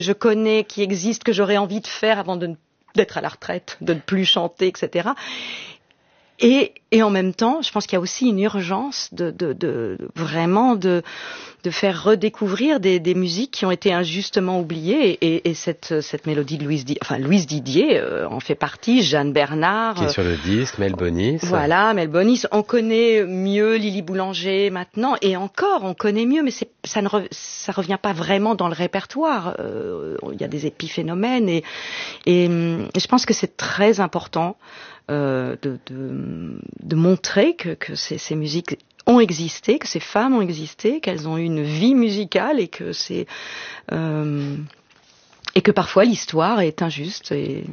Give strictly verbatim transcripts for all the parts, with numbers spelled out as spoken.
je connais, qui existent, que j'aurais envie de faire avant de, d'être à la retraite, de ne plus chanter, et cetera. Et, et en même temps, je pense qu'il y a aussi une urgence de, de, de vraiment de, de faire redécouvrir des, des musiques qui ont été injustement oubliées. Et, et, et cette, cette mélodie de Louise Didier, enfin Louise Didier euh, en fait partie, Jeanne Bernard. Qui est sur le disque, Mel Bonis. Voilà, Mel Bonis. On connaît mieux Lily Boulanger maintenant, et encore, on connaît mieux, mais c'est, ça ne re, ça revient pas vraiment dans le répertoire. Euh, il y a des épiphénomènes, et, et, et je pense que c'est très important. Euh, de, de, de montrer que, que ces, ces musiques ont existé, que ces femmes ont existé, qu'elles ont eu une vie musicale, et que c'est euh, et que parfois l'histoire est injuste. Et...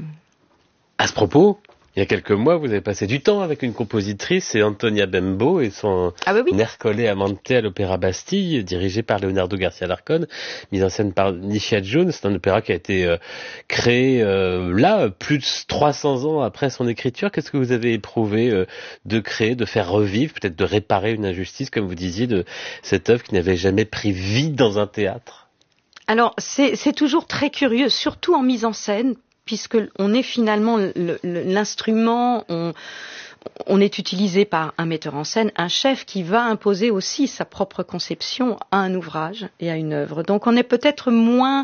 À ce propos, il y a quelques mois, vous avez passé du temps avec une compositrice, c'est Antonia Bembo, et son ah bah oui. Ercole Amante à l'Opéra Bastille, dirigé par Leonardo Garcia Larcón, mise en scène par Nisha Jones. C'est un opéra qui a été euh, créé euh, là, plus de trois cents ans après son écriture. Qu'est-ce que vous avez éprouvé euh, de créer, de faire revivre, peut-être de réparer une injustice, comme vous disiez, de cette œuvre qui n'avait jamais pris vie dans un théâtre? Alors, c'est, c'est toujours très curieux, surtout en mise en scène, puisque on est finalement le, le, l'instrument, on, on est utilisé par un metteur en scène, un chef qui va imposer aussi sa propre conception à un ouvrage et à une œuvre. Donc on est peut-être moins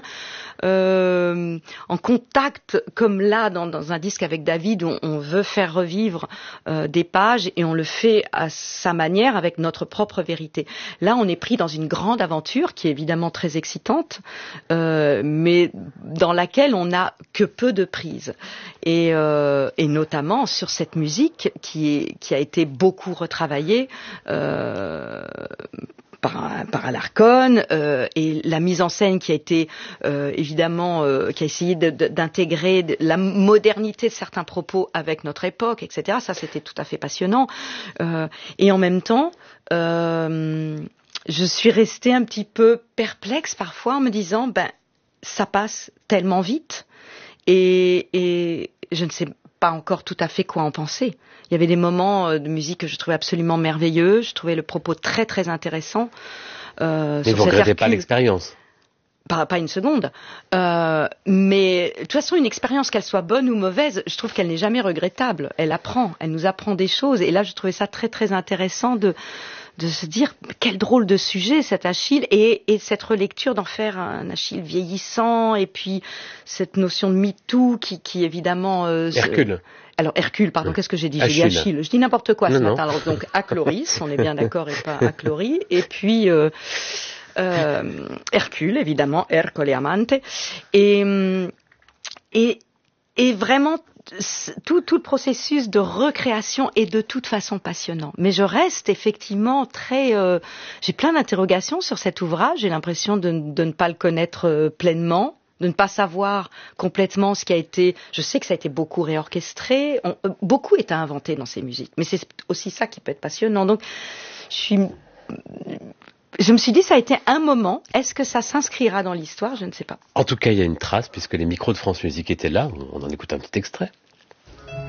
euh, en contact comme là dans, dans un disque avec David, où on, on veut faire revivre euh, des pages, et on le fait à sa manière avec notre propre vérité. Là on est pris dans une grande aventure qui est évidemment très excitante, euh, mais dans laquelle on n'a que peu de prise, et, euh, et notamment sur cette musique qui, est, qui a été beaucoup retravaillée euh, par, par Alarcón, euh, et la mise en scène qui a été euh, évidemment euh, qui a essayé de, de, d'intégrer la modernité de certains propos avec notre époque, et cetera. Ça, c'était tout à fait passionnant. Euh, et en même temps, euh, je suis restée un petit peu perplexe parfois en me disant, ben, ça passe tellement vite. Et, et je ne sais pas encore tout à fait quoi en penser. Il y avait des moments de musique que je trouvais absolument merveilleux. Je trouvais le propos très très intéressant. Euh, mais vous ne regrettez pas l'expérience? Pas, pas une seconde. Euh, mais de toute façon, une expérience, qu'elle soit bonne ou mauvaise, je trouve qu'elle n'est jamais regrettable. Elle apprend, elle nous apprend des choses. Et là, je trouvais ça très très intéressant de de se dire quel drôle de sujet cet Achille, et, et cette relecture d'en faire un Achille vieillissant, et puis cette notion de MeToo qui, qui évidemment... Euh, Hercule. Se... Alors Hercule, pardon, oui. Qu'est-ce que j'ai dit? Achille. J'ai dit Achille. Je dis n'importe quoi non, ce non. matin. Alors, donc Achloris, on est bien d'accord, et pas Achlorie. Et puis euh, euh, Hercule, évidemment, Ercole Amante. Et, et, et vraiment... Tout, tout le processus de recréation est de toute façon passionnant. Mais je reste effectivement très... Euh, j'ai plein d'interrogations sur cet ouvrage. J'ai l'impression de, de ne pas le connaître euh, pleinement, de ne pas savoir complètement ce qui a été... Je sais que ça a été beaucoup réorchestré. On, euh, beaucoup est à inventer dans ces musiques. Mais c'est aussi ça qui peut être passionnant. Donc, je suis... Je me suis dit, ça a été un moment. Est-ce que ça s'inscrira dans l'histoire? Je ne sais pas. En tout cas, il y a une trace, puisque les micros de France Musique étaient là. On en écoute un petit extrait.